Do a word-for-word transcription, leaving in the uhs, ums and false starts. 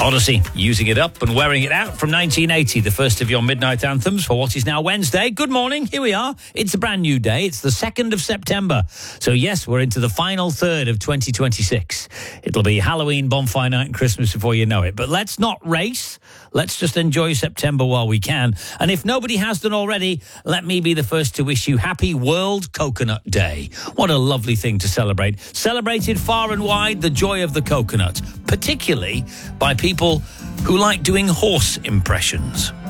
Odyssey, using it up and wearing it out from nineteen eighty, the first of your midnight anthems for what is now Wednesday. Good morning, here we are. It's a brand new day. It's the second of September. So yes, we're into the final third of twenty twenty-six. It'll be Halloween, bonfire night and Christmas before you know it. But let's not race. Let's just enjoy September while we can. And if nobody has done already, let me be the first to wish you happy World Coconut Day. What a lovely thing to celebrate. Celebrated far and wide, the joy of the coconut, particularly by people who like doing horse impressions.